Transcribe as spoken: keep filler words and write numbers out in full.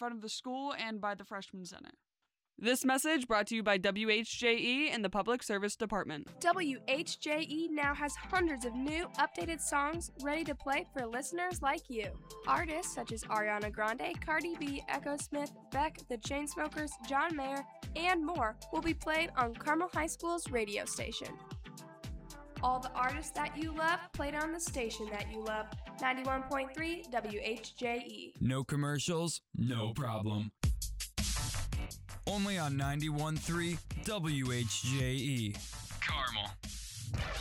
front of the school and by the Freshman Center. This message brought to you by W H J E and the Public Service Department. W H J E now has hundreds of new, updated songs ready to play for listeners like you. Artists such as Ariana Grande, Cardi B, Echo Smith, Beck, The Chainsmokers, John Mayer, and more will be played on Carmel High School's radio station. All the artists that you love played on the station that you love. ninety-one point three W H J E. No commercials, no problem. Only on ninety-one point three W H J E. Carmel.